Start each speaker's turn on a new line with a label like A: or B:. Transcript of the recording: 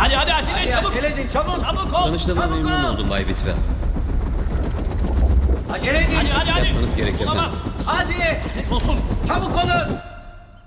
A: Hadi acele et, çabuk.
B: Acele edin çabuk.
A: Çabuk ol.
C: Tanıştığıma
B: Çabuk
C: memnun
B: ol.
C: oldum Bay Bitvel.
B: Acele edin.
A: Hadi.
C: Yapmanız gerek
A: Olamaz.
C: efendim.
B: Hadi.
A: Olsun.
B: Çabuk olun.